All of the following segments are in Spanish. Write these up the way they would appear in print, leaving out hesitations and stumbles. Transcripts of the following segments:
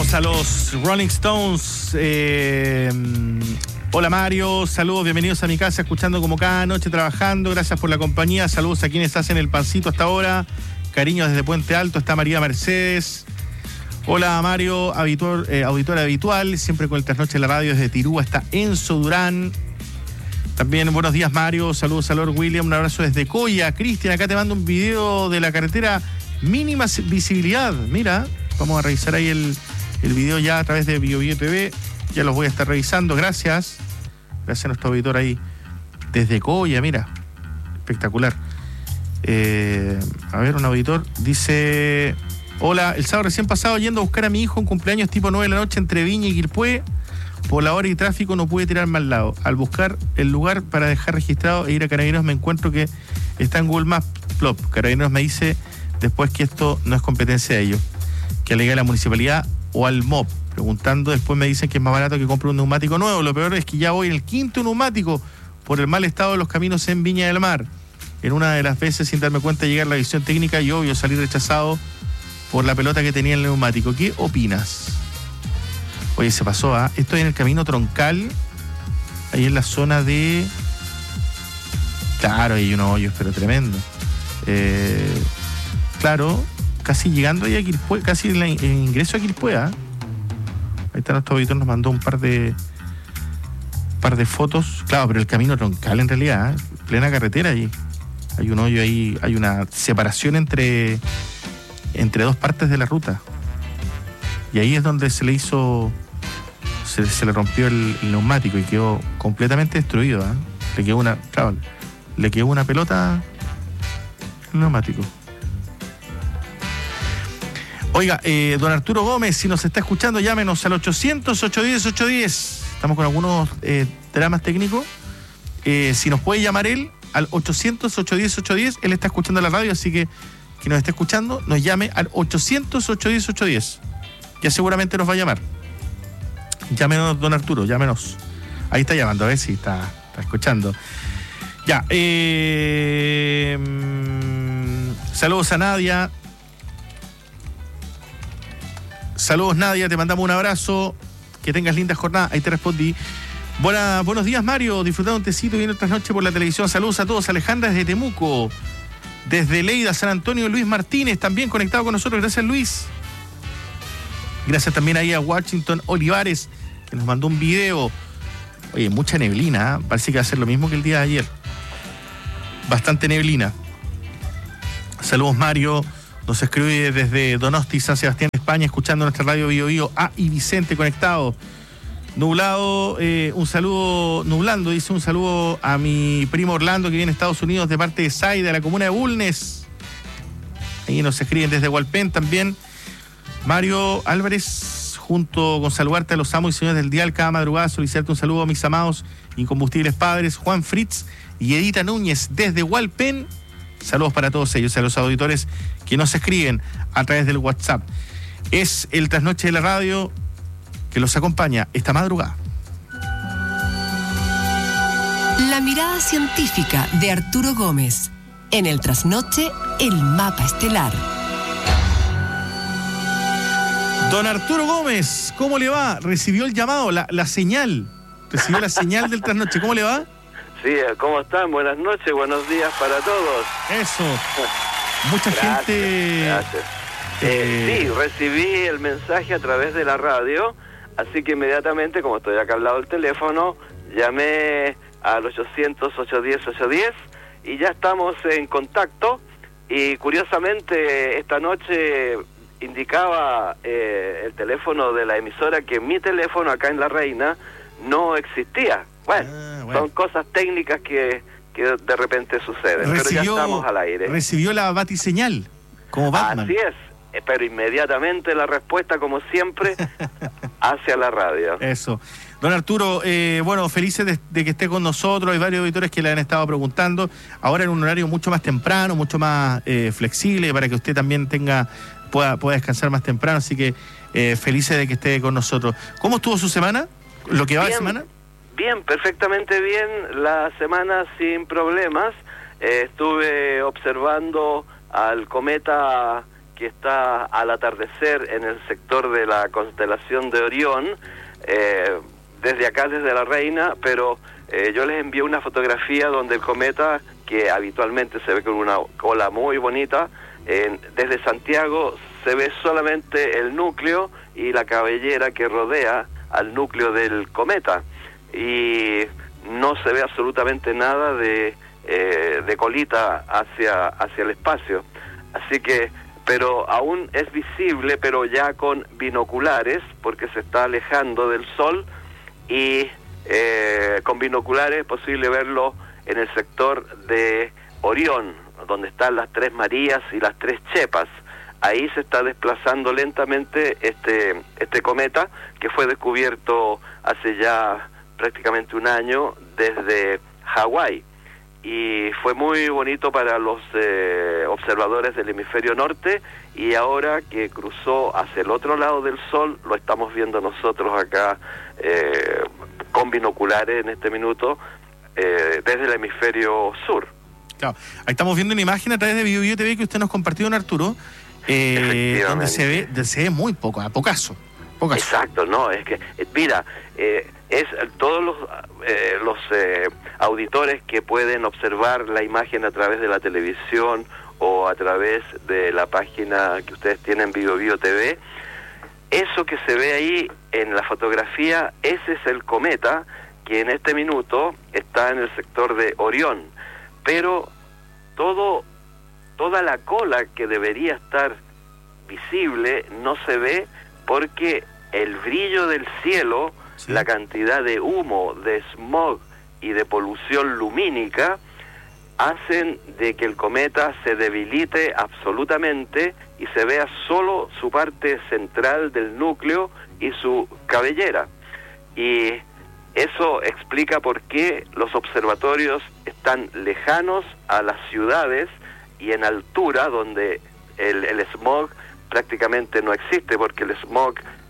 Tenemos a los Rolling Stones. Hola Mario, saludos, bienvenidos a mi casa, escuchando como cada noche, trabajando. Gracias por la compañía, saludos a quienes hacen el pancito hasta ahora. Cariños desde Puente Alto, está María Mercedes. Hola Mario, auditora habitual, siempre con el Trasnoche en la radio desde Tirúa, está Enzo Durán. También buenos días Mario, saludos a Lord William, un abrazo desde Coya. Cristian, acá te mando un video de la carretera mínima visibilidad. Mira, vamos a revisar ahí el video ya a través de BioBio TV. Ya los voy a estar revisando, gracias. Gracias a nuestro auditor ahí desde Coya, mira, espectacular. A ver, un auditor dice: hola, el sábado recién pasado yendo a buscar a mi hijo en cumpleaños tipo 9 de la noche entre Viña y Quilpué. Por la hora y tráfico no pude tirarme al lado. Al buscar el lugar para dejar registrado e ir a Carabineros me encuentro que está en Google Maps. Plop. Carabineros me dice después que esto no es competencia de ellos, que alegue a la municipalidad o al MOP. Preguntando, después me dicen que es más barato que compre un neumático nuevo. Lo peor es que ya voy en el quinto neumático por el mal estado de los caminos en Viña del Mar. En una de las veces, sin darme cuenta, llegar a la visión técnica y obvio salir rechazado por la pelota que tenía el neumático. ¿Qué opinas? Oye, se pasó, ¿ah? Estoy en el camino troncal, ahí en la zona de... Claro, hay unos hoyos, pero tremendo. Claro, casi llegando ahí a Quilpué, casi en el ingreso a Quilpué, ¿ah? Ahí está nuestro auditor, nos mandó un par de fotos. Claro, pero el camino troncal en realidad, ¿eh? Plena carretera ahí. Hay un hoyo ahí, hay una separación entre dos partes de la ruta. Y ahí es donde se le hizo... Se le rompió el neumático y quedó completamente destruido, ¿eh? Le quedó una pelota el neumático. Oiga, don Arturo Gómez, si nos está escuchando, llámenos al 800-810-810. Estamos con algunos dramas técnicos. Si nos puede llamar él al 800-810-810, él está escuchando la radio, así que nos esté escuchando, nos llame al 800-810-810. Ya seguramente nos va a llamar. Llámenos, don Arturo, llámenos. Ahí está llamando, a ver si está escuchando. Ya, saludos a Nadia. Saludos Nadia, te mandamos un abrazo. Que tengas linda jornada. Ahí te respondí. Buenos días Mario, disfrutando un tecito viendo esta noche por la televisión. Saludos a todos. Alejandra desde Temuco. Desde Leida, San Antonio, Luis Martínez también conectado con nosotros. Gracias Luis. Gracias también ahí a Washington Olivares, que nos mandó un video. Oye, mucha neblina, ¿eh? Parece que va a ser lo mismo que el día de ayer. Bastante neblina. Saludos Mario. Nos escribe desde Donosti, San Sebastián, España, escuchando nuestra radio BioBio. Y Vicente conectado. Nublado, un saludo, nublando, dice un saludo a mi primo Orlando que viene a Estados Unidos de parte de SAI, de la comuna de Bulnes. Ahí nos escriben desde Hualpén también. Mario Álvarez, junto con saludarte a los amos y señores del dial cada madrugada, solicitarte un saludo a mis amados incombustibles padres, Juan Fritz y Edita Núñez desde Hualpén. Saludos para todos ellos, a los auditores que nos escriben a través del WhatsApp. Es el Trasnoche de la Radio que los acompaña esta madrugada. La mirada científica de Arturo Gómez. En el Trasnoche, el mapa estelar. Don Arturo Gómez, ¿cómo le va? Recibió el llamado, la señal. Recibió la señal del Trasnoche. ¿Cómo le va? Sí, ¿cómo están? Buenas noches, buenos días para todos. Eso. Mucha gente... Gracias. Sí, recibí el mensaje a través de la radio, así que inmediatamente, como estoy acá al lado del teléfono, llamé al 800-810-810 y ya estamos en contacto. Y curiosamente, esta noche indicaba el teléfono de la emisora que mi teléfono acá en La Reina no existía. Bueno, son cosas técnicas que de repente suceden, pero ya estamos al aire. Recibió la batiseñal, como Batman. Así es, pero inmediatamente la respuesta, como siempre, hacia la radio. Eso. Don Arturo, bueno, felices de que esté con nosotros. Hay varios auditores que le han estado preguntando. Ahora en un horario mucho más temprano, mucho más flexible, para que usted también pueda descansar más temprano. Así que felices de que esté con nosotros. ¿Cómo estuvo su semana? ¿Lo que va de semana? Bien, perfectamente bien. La semana sin problemas. Estuve observando al cometa que está al atardecer en el sector de la constelación de Orión, desde acá, desde la Reina, pero yo les envié una fotografía donde el cometa, que habitualmente se ve con una cola muy bonita, desde Santiago se ve solamente el núcleo y la cabellera que rodea al núcleo del cometa, y no se ve absolutamente nada de colita hacia el espacio. Así que, pero aún es visible, pero ya con binoculares, porque se está alejando del Sol, y con binoculares es posible verlo en el sector de Orión, donde están las Tres Marías y las Tres Chepas. Ahí se está desplazando lentamente este cometa, que fue descubierto hace ya prácticamente un año desde Hawái, y fue muy bonito para los observadores del hemisferio norte, y ahora que cruzó hacia el otro lado del Sol, lo estamos viendo nosotros acá con binoculares en este minuto desde el hemisferio sur. Claro, ahí estamos viendo una imagen a través de BioBio TV que usted nos compartió, don Arturo, donde se ve muy poco, a pocaso. Exacto, no, es que, mira, todos los auditores que pueden observar la imagen a través de la televisión o a través de la página que ustedes tienen, BioBio TV, eso que se ve ahí en la fotografía, ese es el cometa que en este minuto está en el sector de Orión, pero toda la cola que debería estar visible no se ve, porque el brillo del cielo, sí, la cantidad de humo, de smog y de polución lumínica hacen de que el cometa se debilite absolutamente y se vea solo su parte central del núcleo y su cabellera. Y eso explica por qué los observatorios están lejanos a las ciudades y en altura, donde el smog prácticamente no existe, porque el smog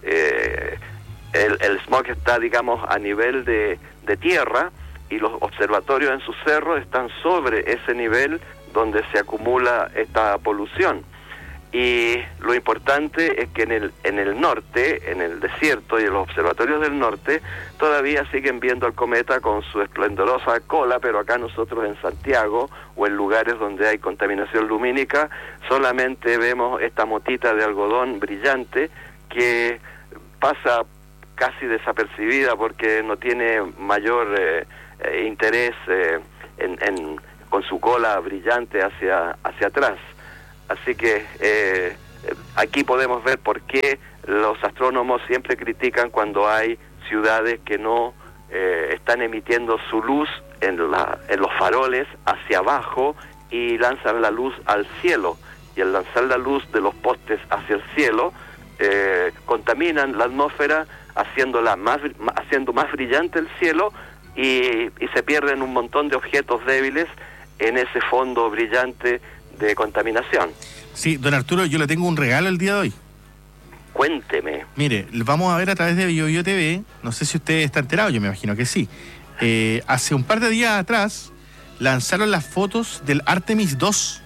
está, digamos, a nivel de tierra, y los observatorios en sus cerros están sobre ese nivel donde se acumula esta polución. Y lo importante es que en el norte, en el desierto y en los observatorios del norte, todavía siguen viendo al cometa con su esplendorosa cola, pero acá nosotros en Santiago o en lugares donde hay contaminación lumínica, solamente vemos esta motita de algodón brillante que pasa casi desapercibida porque no tiene mayor interés con su cola brillante hacia atrás. Así que aquí podemos ver por qué los astrónomos siempre critican cuando hay ciudades que no están emitiendo su luz en los faroles hacia abajo y lanzan la luz al cielo. Y al lanzar la luz de los postes hacia el cielo, contaminan la atmósfera, haciendo más brillante el cielo, y se pierden un montón de objetos débiles en ese fondo brillante de contaminación. Sí, don Arturo, yo le tengo un regalo el día de hoy. Cuénteme. Mire, vamos a ver a través de BioBio TV, no sé si usted está enterado, yo me imagino que sí. Hace un par de días atrás lanzaron las fotos del Artemis 2.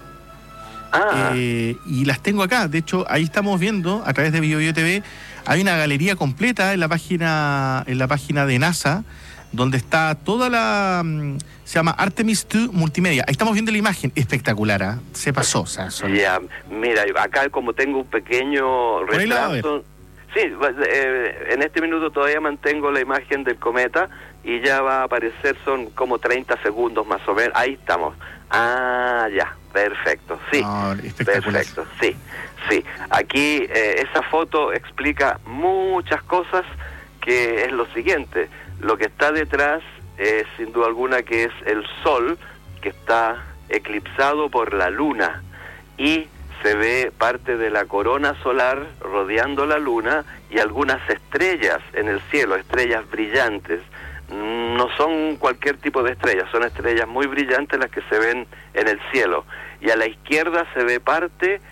Y las tengo acá. De hecho, ahí estamos viendo a través de BioBio TV. Hay una galería completa en la página de NASA, donde está toda se llama Artemis 2 Multimedia. Ahí estamos viendo la imagen, espectacular, ¿eh? Se pasó, o sea, Ya, mira, acá como tengo un pequeño retraso, sí, en este minuto todavía mantengo la imagen del cometa y ya va a aparecer, son como 30 segundos más o menos. Ahí estamos. Ya, perfecto, sí, perfecto, sí. Aquí esa foto explica muchas cosas, que es lo siguiente. Lo que está detrás es sin duda alguna que es el Sol, que está eclipsado por la Luna, y se ve parte de la corona solar rodeando la Luna y algunas estrellas en el cielo, estrellas brillantes. No son cualquier tipo de estrellas, son estrellas muy brillantes las que se ven en el cielo. Y a la izquierda se ve parte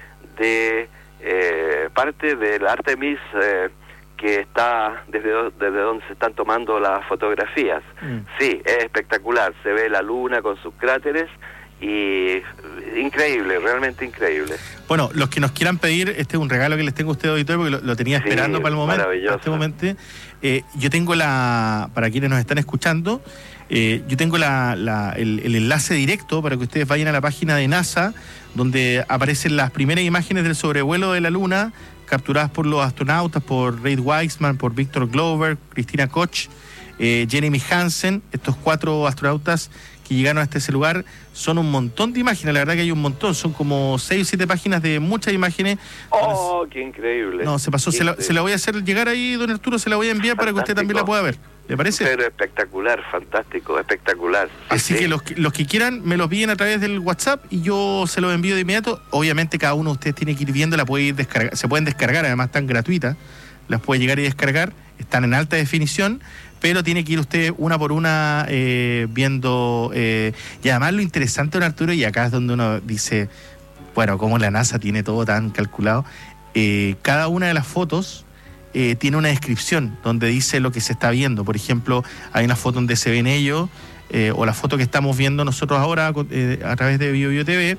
del Artemis, que está desde donde se están tomando las fotografías. Sí, es espectacular, se ve la Luna con sus cráteres y increíble, realmente increíble. Bueno, los que nos quieran pedir, este es un regalo que les tengo a ustedes, auditorio, porque lo tenía esperando para el momento. Maravilloso. Este momento. Yo tengo para quienes nos están escuchando, yo tengo el enlace directo para que ustedes vayan a la página de NASA, donde aparecen las primeras imágenes del sobrevuelo de la Luna, capturadas por los astronautas, por Reid Wiseman, por Victor Glover, Christina Koch, Jeremy Hansen. Estos 4 astronautas que llegaron a este lugar, son un montón de imágenes, la verdad que hay un montón, son como 6 o 7 páginas de muchas imágenes. ¡Oh, qué increíble! No, se pasó, se la voy a hacer llegar ahí, don Arturo, se la voy a enviar para que usted también la pueda ver. ¿Le parece? Pero espectacular, fantástico, espectacular. Así que los que quieran me los piden a través del WhatsApp y yo se los envío de inmediato. Obviamente cada uno de ustedes tiene que ir viendo, se pueden descargar, además están gratuitas, las puede llegar y descargar, están en alta definición, pero tiene que ir usted una por una viendo, y además lo interesante, don Arturo, y acá es donde uno dice, bueno, como la NASA tiene todo tan calculado, cada una de las fotos tiene una descripción donde dice lo que se está viendo. Por ejemplo, hay una foto donde se ven ellos, o la foto que estamos viendo nosotros ahora a través de BioBio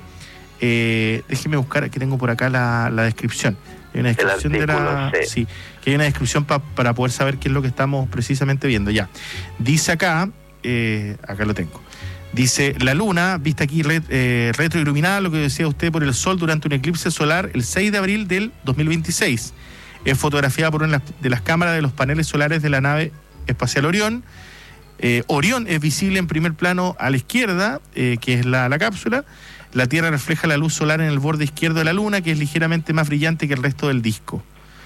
TV. Déjeme buscar, que tengo por acá la descripción. Hay una descripción sí, que hay una descripción para poder saber qué es lo que estamos precisamente viendo. Ya, dice acá lo tengo. Dice, la Luna, vista aquí retroiluminada, lo que decía usted, por el Sol durante un eclipse solar el 6 de abril del 2026. Es fotografiada por una de las cámaras de los paneles solares de la nave espacial Orión. Orión es visible en primer plano a la izquierda, que es la cápsula. La Tierra refleja la luz solar en el borde izquierdo de la Luna, que es ligeramente más brillante que el resto del disco.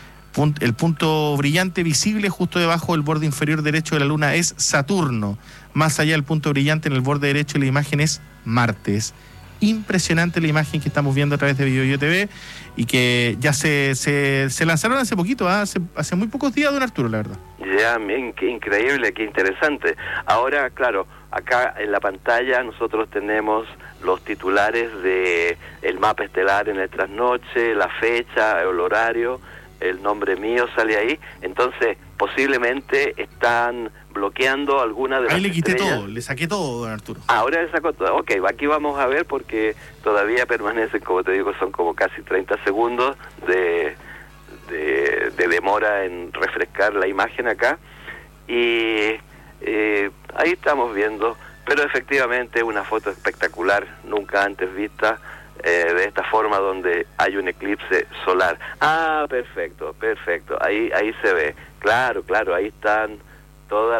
El punto brillante visible justo debajo del borde inferior derecho de la Luna es Saturno. Más allá del punto brillante en el borde derecho de la imagen es Marte. Es impresionante la imagen que estamos viendo a través de BioBio TV y que ya se lanzaron hace poquito, hace muy pocos días, don Arturo, la verdad. Ya, qué increíble, qué interesante. Ahora, claro, acá en la pantalla nosotros tenemos los titulares de el mapa estelar en el trasnoche, la fecha, el horario, el nombre mío sale ahí. Entonces, posiblemente están bloqueando alguna de las estrellas. Ahí le quité todo, le saqué todo, don Arturo. Ahora le sacó todo. Ok, aquí vamos a ver porque todavía permanecen, como te digo, son como casi 30 segundos de demora en refrescar la imagen acá. Y ahí estamos viendo, pero efectivamente una foto espectacular, nunca antes vista, de esta forma donde hay un eclipse solar. Ah, perfecto, ahí se ve. Claro, ahí están todas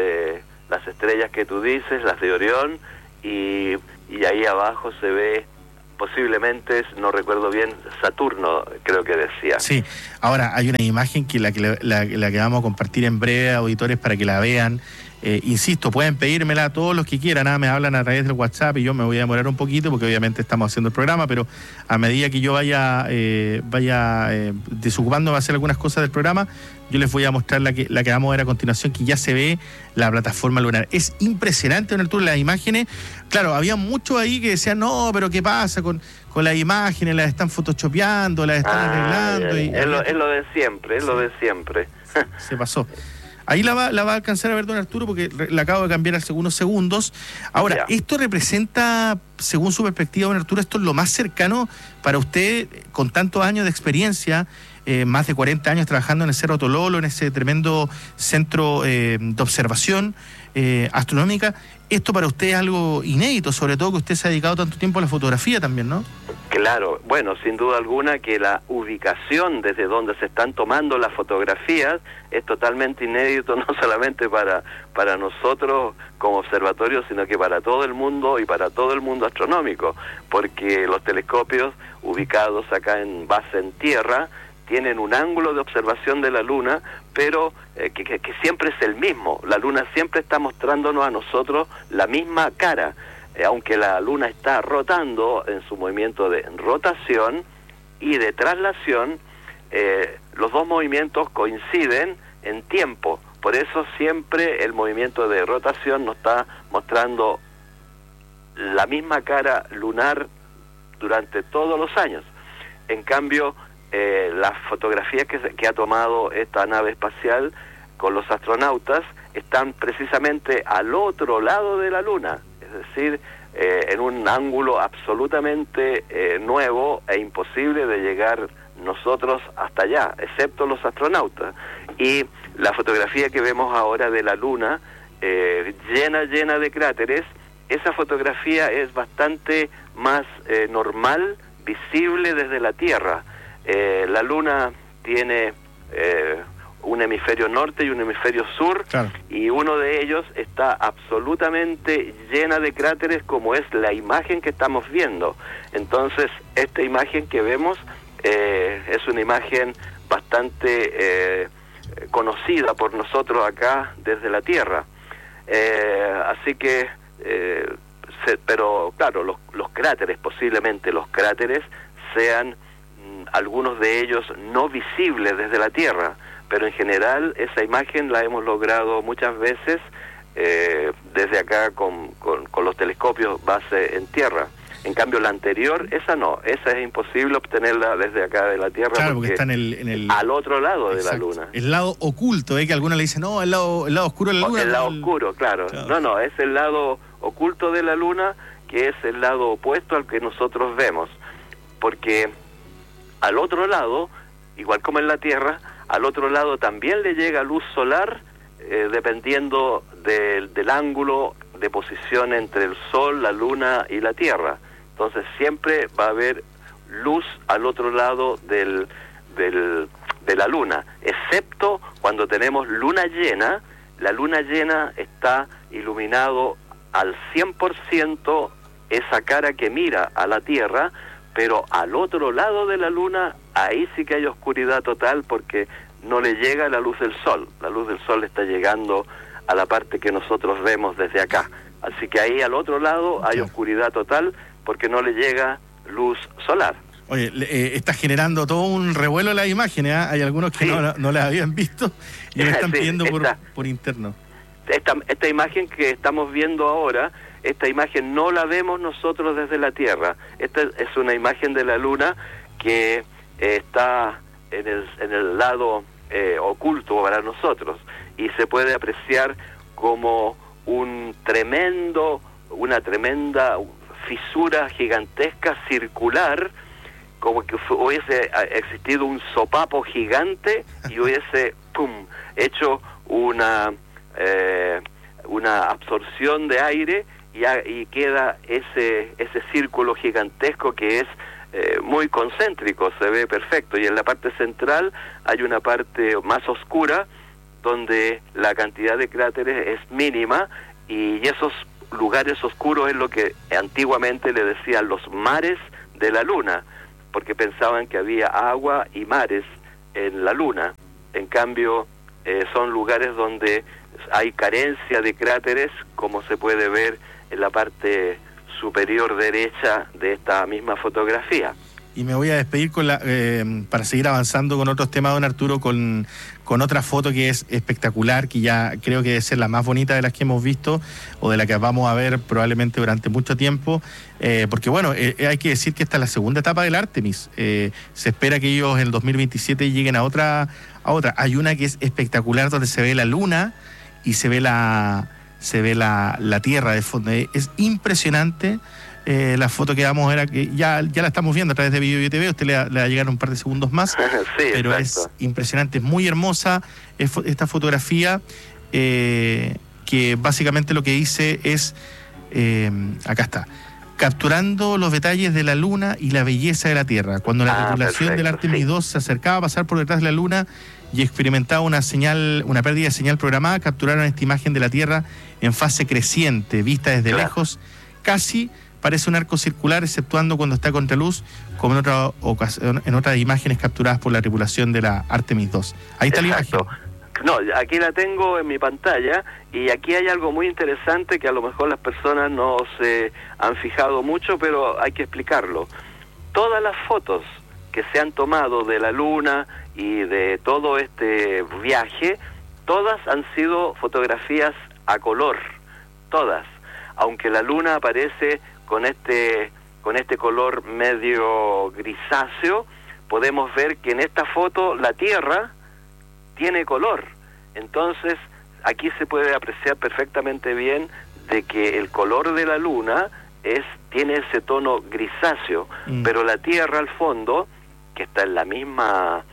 las estrellas que tú dices, las de Orión, y ahí abajo se ve, posiblemente, no recuerdo bien, Saturno, creo que decía. Sí, ahora hay una imagen que la que vamos a compartir en breve, auditores, para que la vean. Insisto, pueden pedírmela a todos los que quieran, me hablan a través del WhatsApp y yo me voy a demorar un poquito porque obviamente estamos haciendo el programa, pero a medida que yo vaya desocupándome a hacer algunas cosas del programa, yo les voy a mostrar la que vamos a ver a continuación, que ya se ve la plataforma lunar. Es impresionante, don Arturo, las imágenes. Claro, había muchos ahí que decían, no, pero ¿qué pasa con las imágenes? Las están photoshopeando, las están arreglando. Es lo de siempre, es lo de siempre. Se pasó. Ahí la va a alcanzar a ver, don Arturo, porque la acabo de cambiar hace unos segundos. Ahora, esto representa, según su perspectiva, don Arturo, esto es lo más cercano para usted, con tantos años de experiencia, más de 40 años trabajando en el Cerro Tololo, en ese tremendo centro de observación astronómica. Esto para usted es algo inédito, sobre todo que usted se ha dedicado tanto tiempo a la fotografía también, ¿no? Claro, bueno, sin duda alguna que la ubicación desde donde se están tomando las fotografías es totalmente inédito, no solamente para nosotros como observatorio, sino que para todo el mundo y para todo el mundo astronómico, porque los telescopios ubicados acá en base en tierra tienen un ángulo de observación de la Luna, pero que siempre es el mismo. La Luna siempre está mostrándonos a nosotros la misma cara. Aunque la Luna está rotando en su movimiento de rotación y de traslación, los dos movimientos coinciden en tiempo. Por eso siempre el movimiento de rotación nos está mostrando la misma cara lunar durante todos los años. En cambio, las fotografías que ha tomado esta nave espacial con los astronautas están precisamente al otro lado de la Luna. Es decir, en un ángulo absolutamente nuevo e imposible de llegar nosotros hasta allá, excepto los astronautas. Y la fotografía que vemos ahora de la Luna, llena de cráteres, esa fotografía es bastante más normal, visible desde la Tierra. La Luna tiene un hemisferio norte y un hemisferio sur, claro, y uno de ellos está absolutamente llena de cráteres, como es la imagen que estamos viendo. Entonces, esta imagen que vemos es una imagen bastante conocida por nosotros acá desde la Tierra. Así que, pero claro, los cráteres, posiblemente los cráteres sean algunos de ellos no visibles desde la Tierra, pero en general esa imagen la hemos logrado muchas veces desde acá con los telescopios base en Tierra. En cambio la anterior, esa no, esa es imposible obtenerla desde acá de la Tierra, claro, porque está en el al otro lado, exacto, de la Luna. El lado oculto, que algunos le dicen, no, el lado oscuro de la Luna. El lado oscuro, claro. No, es el lado oculto de la Luna, que es el lado opuesto al que nosotros vemos, porque al otro lado, igual como en la Tierra, al otro lado también le llega luz solar, dependiendo del ángulo de posición entre el Sol, la Luna y la Tierra. Entonces siempre va a haber luz al otro lado de la Luna, excepto cuando tenemos luna llena. La luna llena está iluminado al 100% esa cara que mira a la Tierra, pero al otro lado de la Luna, ahí sí que hay oscuridad total, porque no le llega la luz del Sol. La luz del Sol está llegando a la parte que nosotros vemos desde acá. Así que ahí al otro lado hay oscuridad total, porque no le llega luz solar. Oye, está generando todo un revuelo en las imágenes, ¿eh? Hay algunos que no las habían visto y me están pidiendo por interno. Esta imagen que estamos viendo ahora, esta imagen no la vemos nosotros desde la Tierra. Esta es una imagen de la Luna que está en el lado oculto para nosotros, y se puede apreciar como una tremenda fisura gigantesca circular, como que hubiese existido un sopapo gigante y hubiese hecho una absorción de aire, y queda ese círculo gigantesco que es muy concéntrico, se ve perfecto, y en la parte central hay una parte más oscura donde la cantidad de cráteres es mínima, y esos lugares oscuros es lo que antiguamente le decían los mares de la Luna, porque pensaban que había agua y mares en la Luna. En cambio, son lugares donde hay carencia de cráteres, como se puede ver en la parte superior derecha de esta misma fotografía. Y me voy a despedir para seguir avanzando con otros temas, don Arturo, con otra foto que es espectacular, que ya creo que debe ser la más bonita de las que hemos visto, o de la que vamos a ver probablemente durante mucho tiempo, porque bueno, hay que decir que esta es la segunda etapa del Artemis. Se espera que ellos en el 2027 lleguen a otra. Hay una que es espectacular, donde se ve la Luna y se ve la Tierra de fondo. Es impresionante. La foto que vamos a ver, que ya la estamos viendo a través de Video TV, usted le va a llegar un par de segundos más, sí, pero exacto. Es impresionante, es muy hermosa esta fotografía, que básicamente lo que dice es, acá está, capturando los detalles de la Luna y la belleza de la Tierra. Cuando la tripulación del Artemis 2 se acercaba a pasar por detrás de la Luna y experimentaba una pérdida de señal programada, capturaron esta imagen de la Tierra en fase creciente, vista desde lejos, casi parece un arco circular, exceptuando cuando está contra luz, como en otras imágenes capturadas por la tripulación de la Artemis 2. Ahí está la imagen. No, aquí la tengo en mi pantalla, y aquí hay algo muy interesante que a lo mejor las personas no se han fijado mucho, pero hay que explicarlo. Todas las fotos que se han tomado de la Luna y de todo este viaje, todas han sido fotografías a color, todas. Aunque la Luna aparece con este color medio grisáceo, podemos ver que en esta foto la Tierra tiene color. Entonces aquí se puede apreciar perfectamente bien de que el color de la Luna tiene ese tono grisáceo, pero la Tierra al fondo, que está en la misma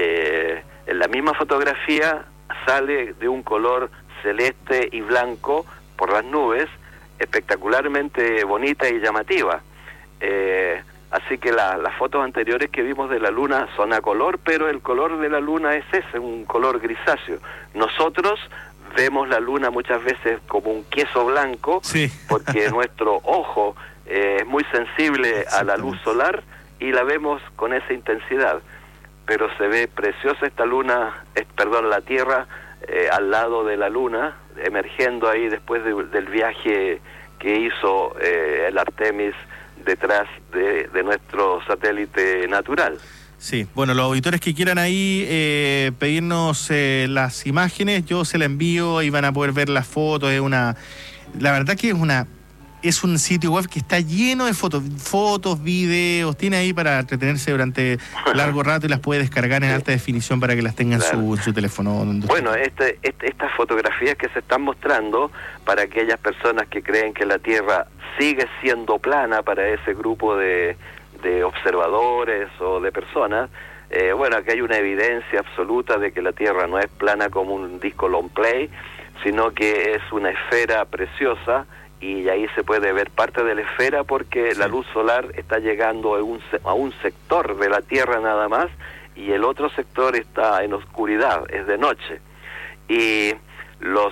fotografía, sale de un color celeste y blanco por las nubes, espectacularmente bonita y llamativa. Así que las fotos anteriores que vimos de la Luna son a color, pero el color de la Luna es ese, un color grisáceo. Nosotros vemos la Luna muchas veces como un queso blanco, sí, porque nuestro ojo es muy sensible a la luz solar y la vemos con esa intensidad. Pero se ve preciosa esta la Tierra al lado de la Luna, emergiendo ahí después del viaje que hizo el Artemis detrás de nuestro satélite natural. Sí, bueno, los auditores que quieran ahí pedirnos las imágenes, yo se las envío y van a poder ver las fotos. La verdad que es un sitio web que está lleno de fotos, videos, tiene ahí para entretenerse durante largo rato y las puede descargar en alta definición para que las tenga en su teléfono. Bueno, estas fotografías que se están mostrando para aquellas personas que creen que la Tierra sigue siendo plana, para ese grupo de observadores o de personas, aquí hay una evidencia absoluta de que la Tierra no es plana como un disco long play, sino que es una esfera preciosa, y ahí se puede ver parte de la esfera porque la luz solar está llegando a un sector de la Tierra nada más, y el otro sector está en oscuridad, es de noche. Y los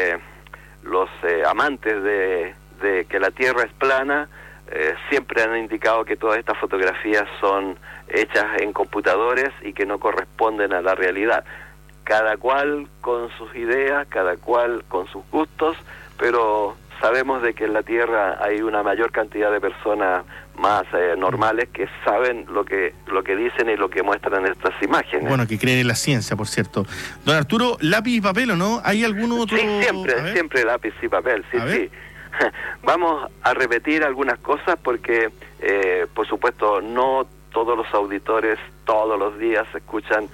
amantes de que la Tierra es plana siempre han indicado que todas estas fotografías son hechas en computadores y que no corresponden a la realidad. Cada cual con sus ideas, cada cual con sus gustos, pero sabemos de que en la Tierra hay una mayor cantidad de personas más normales que saben lo que dicen y lo que muestran estas imágenes. Bueno, que creen en la ciencia, por cierto. Don Arturo, ¿lápiz y papel o no? ¿Hay algún otro...? Sí, siempre lápiz y papel, sí. Vamos a repetir algunas cosas porque, por supuesto, no todos los auditores todos los días escuchan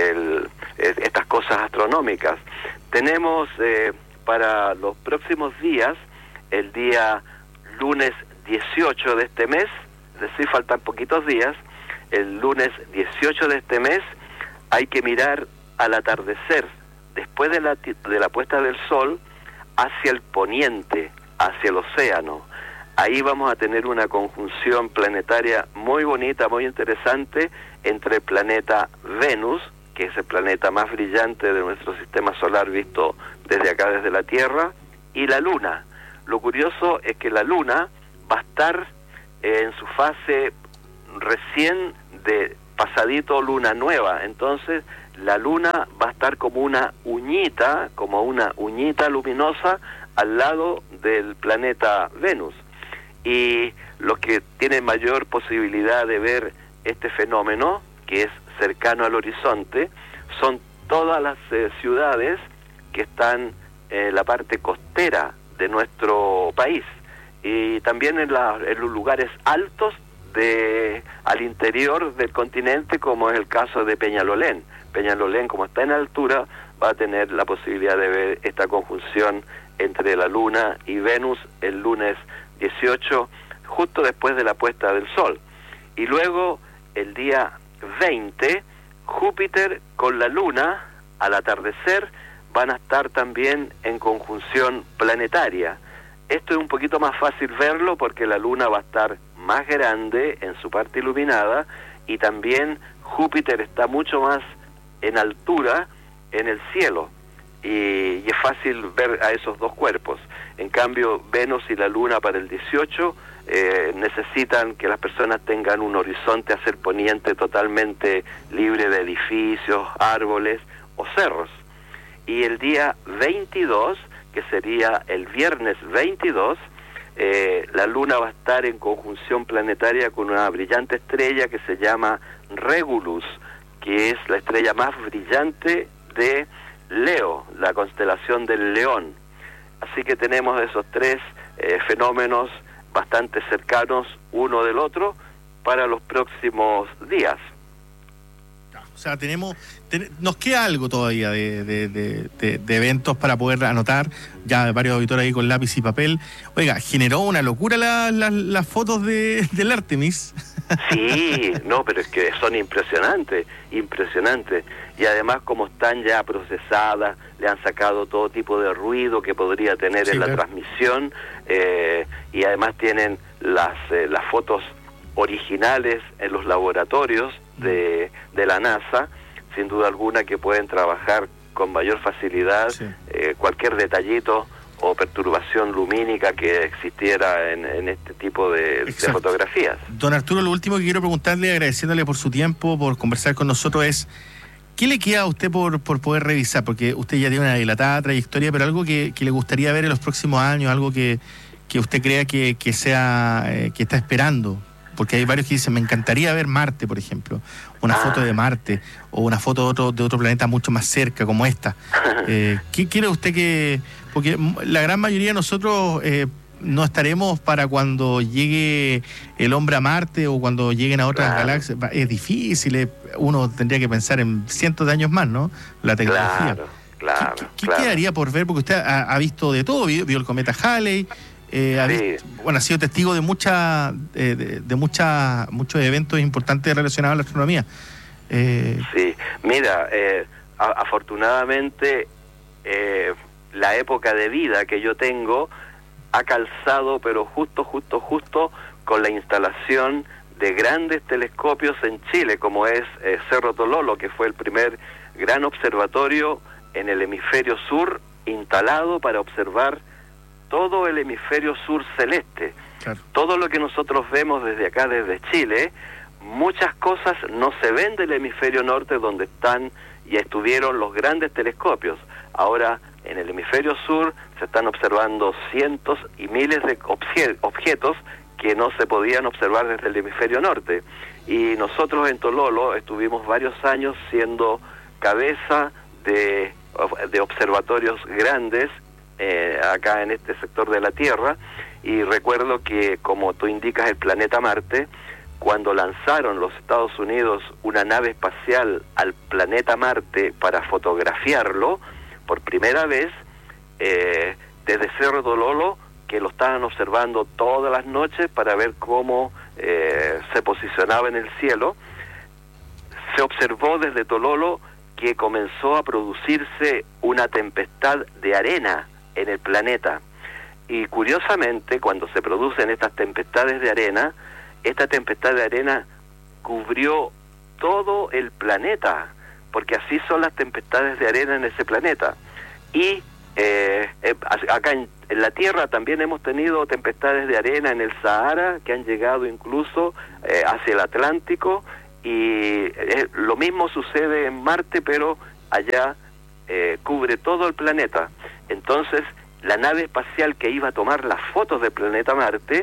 estas cosas astronómicas. Tenemos para los próximos días, el día lunes 18 de este mes, es decir, faltan poquitos días, el lunes 18 de este mes hay que mirar al atardecer, después de la puesta del sol, hacia el poniente, hacia el océano. Ahí vamos a tener una conjunción planetaria muy bonita, muy interesante, entre el planeta Venus, que es el planeta más brillante de nuestro sistema solar visto desde acá, desde la Tierra, y la Luna. Lo curioso es que la Luna va a estar en su fase recién de pasadito luna nueva, entonces la Luna va a estar como una uñita luminosa al lado del planeta Venus. Y los que tienen mayor posibilidad de ver este fenómeno, que es cercano al horizonte, son todas las ciudades que están en la parte costera de nuestro país, y también en los lugares altos al interior del continente, como es el caso de Peñalolén. Peñalolén, como está en altura, va a tener la posibilidad de ver esta conjunción entre la Luna y Venus el lunes 18, justo después de la puesta del sol. Y luego, el día 20, Júpiter con la Luna, al atardecer, van a estar también en conjunción planetaria. Esto es un poquito más fácil verlo porque la Luna va a estar más grande en su parte iluminada, y también Júpiter está mucho más en altura en el cielo, y es fácil ver a esos dos cuerpos. En cambio, Venus y la Luna para el 18 necesitan que las personas tengan un horizonte hacia el poniente totalmente libre de edificios, árboles o cerros. Y el día 22, que sería el viernes 22, la Luna va a estar en conjunción planetaria con una brillante estrella que se llama Regulus, que es la estrella más brillante de Leo, la constelación del León. Así que tenemos esos tres fenómenos bastante cercanos uno del otro para los próximos días. O sea, nos queda algo todavía de eventos para poder anotar. Ya varios auditores ahí con lápiz y papel. Oiga, generó una locura las fotos del Artemis. Sí, no, pero es que son impresionantes. Y además, como están ya procesadas, le han sacado todo tipo de ruido que podría tener en la transmisión, y además tienen las fotos originales en los laboratorios de la NASA, sin duda alguna que pueden trabajar con mayor facilidad cualquier detallito o perturbación lumínica que existiera en este tipo de fotografías. Don Arturo, lo último que quiero preguntarle, agradeciéndole por su tiempo, por conversar con nosotros, es ¿qué le queda a usted por poder revisar? Porque usted ya tiene una dilatada trayectoria, pero algo que le gustaría ver en los próximos años, algo que usted crea que está esperando. Porque hay varios que dicen, me encantaría ver Marte, por ejemplo, una foto de Marte, o una foto de otro planeta mucho más cerca, como esta. ¿Qué quiere usted que...? Porque la gran mayoría de nosotros no estaremos para cuando llegue el hombre a Marte o cuando lleguen a otras galaxias. Es difícil, uno tendría que pensar en cientos de años más, ¿no? La tecnología. Claro. ¿Qué quedaría por ver? Porque usted ha visto de todo, vio el cometa Halley, ha sido testigo de muchos eventos importantes relacionados a la astronomía. Sí, mira, afortunadamente la época de vida que yo tengo ha calzado, pero justo con la instalación de grandes telescopios en Chile, como es Cerro Tololo, que fue el primer gran observatorio en el hemisferio sur instalado para observar todo el hemisferio sur celeste. Claro. Todo lo que nosotros vemos desde acá, desde Chile, muchas cosas no se ven del hemisferio norte, donde están y estuvieron los grandes telescopios. Ahora, en el hemisferio sur se están observando cientos y miles de objetos que no se podían observar desde el hemisferio norte. Y nosotros en Tololo estuvimos varios años siendo cabeza de observatorios grandes acá en este sector de la Tierra, y recuerdo que, como tú indicas, el planeta Marte, cuando lanzaron los Estados Unidos una nave espacial al planeta Marte para fotografiarlo por primera vez, desde Cerro Tololo, que lo estaban observando todas las noches para ver cómo se posicionaba en el cielo, se observó desde Tololo que comenzó a producirse una tempestad de arena en el planeta. Y curiosamente, cuando se producen estas tempestades de arena, esta tempestad de arena cubrió todo el planeta, porque así son las tempestades de arena en ese planeta. Y acá en la Tierra también hemos tenido tempestades de arena en el Sahara, que han llegado incluso hacia el Atlántico, y lo mismo sucede en Marte, pero allá cubre todo el planeta. Entonces, la nave espacial que iba a tomar las fotos del planeta Marte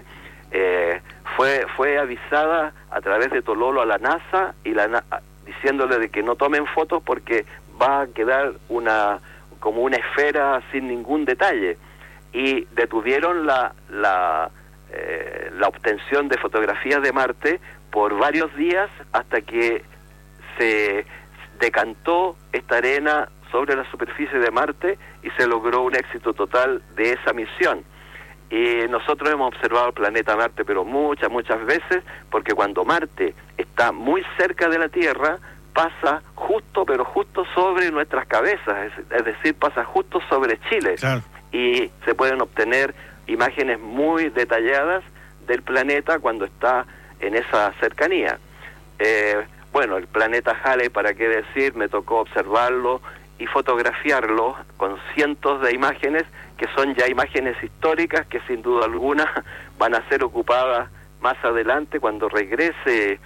fue avisada a través de Tololo a la NASA, y diciéndole de que no tomen fotos porque va a quedar como una esfera sin ningún detalle. Y detuvieron la obtención de fotografías de Marte por varios días, hasta que se decantó esta arena sobre la superficie de Marte y se logró un éxito total de esa misión. Y nosotros hemos observado el planeta Marte, pero muchas veces, porque cuando Marte está muy cerca de la Tierra, pasa justo sobre nuestras cabezas, es decir, pasa justo sobre Chile. Claro. Y se pueden obtener imágenes muy detalladas del planeta cuando está en esa cercanía. Bueno, el planeta Halley, para qué decir, me tocó observarlo y fotografiarlo con cientos de imágenes, que son ya imágenes históricas, que sin duda alguna van a ser ocupadas más adelante cuando regrese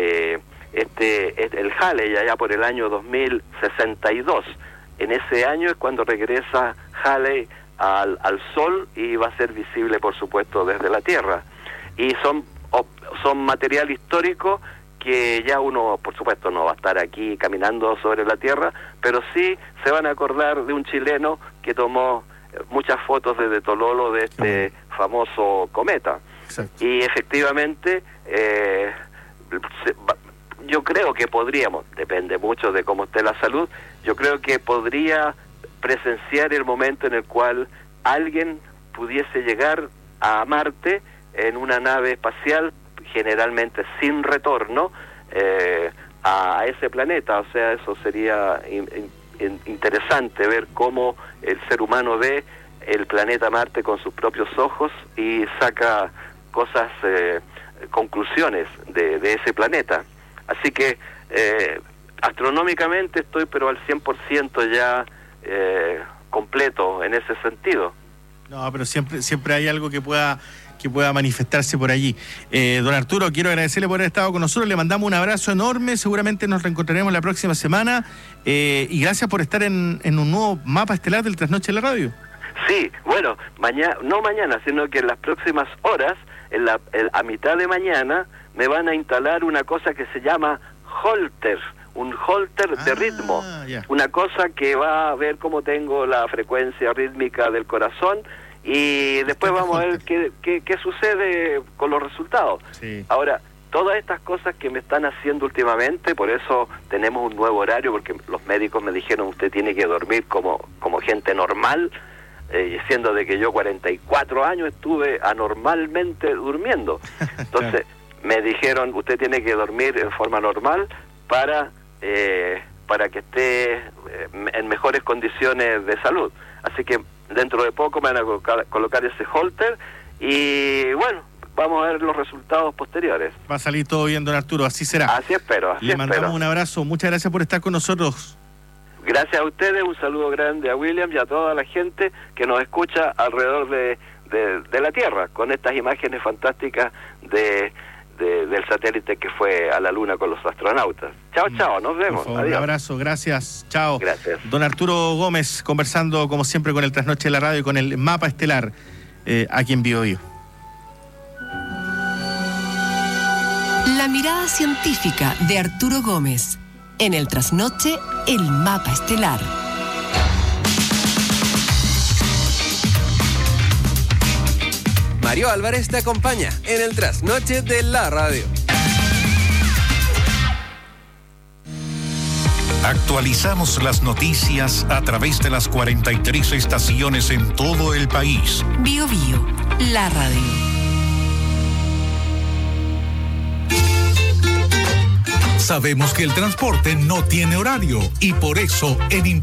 el Halley, allá por el año 2062. En ese año es cuando regresa Halley al Sol, y va a ser visible, por supuesto, desde la Tierra. Y son material histórico que ya uno, por supuesto, no va a estar aquí caminando sobre la Tierra, pero sí se van a acordar de un chileno que tomó muchas fotos desde Tololo de este famoso cometa. Exacto. Y efectivamente yo creo que podríamos, depende mucho de cómo esté la salud, yo creo que podría presenciar el momento en el cual alguien pudiese llegar a Marte en una nave espacial, generalmente sin retorno, a ese planeta. O sea, eso sería interesante ver cómo el ser humano ve el planeta Marte con sus propios ojos y saca cosas, conclusiones de ese planeta. Así que astronómicamente estoy pero al 100% ya completo en ese sentido. No, pero siempre hay algo que pueda manifestarse por allí. Don Arturo, quiero agradecerle por haber estado con nosotros, le mandamos un abrazo enorme, seguramente nos reencontraremos la próxima semana, y gracias por estar en un nuevo mapa estelar del Trasnoche de la Radio. Sí, bueno, no mañana, sino que en las próximas horas, a mitad de mañana, me van a instalar una cosa que se llama holter, un holter de ritmo, una cosa que va a ver cómo tengo la frecuencia rítmica del corazón, y después vamos a ver qué sucede con los resultados. Sí. Ahora, todas estas cosas que me están haciendo últimamente, por eso tenemos un nuevo horario, porque los médicos me dijeron, usted tiene que dormir como gente normal, siendo de que yo 44 años estuve anormalmente durmiendo. Entonces, me dijeron, usted tiene que dormir en forma normal para que esté en mejores condiciones de salud. Así que dentro de poco me van a colocar ese holter y bueno, vamos a ver los resultados posteriores. Va a salir todo bien, don Arturo, así será. Así espero. Le mandamos un abrazo, muchas gracias por estar con nosotros. Gracias a ustedes, un saludo grande a William y a toda la gente que nos escucha alrededor de la Tierra, con estas imágenes fantásticas del satélite que fue a la Luna con los astronautas. Chao, nos vemos. Por favor, adiós. Un abrazo, gracias, chao. Gracias. Don Arturo Gómez, conversando como siempre con el Trasnoche de la Radio y con el mapa estelar aquí en Bio Bio. La mirada científica de Arturo Gómez. En el Trasnoche, el mapa estelar. Mario Álvarez te acompaña en el Trasnoche de la Radio. Actualizamos las noticias a través de las 43 estaciones en todo el país. Bio Bio, la radio. Sabemos que el transporte no tiene horario y por eso en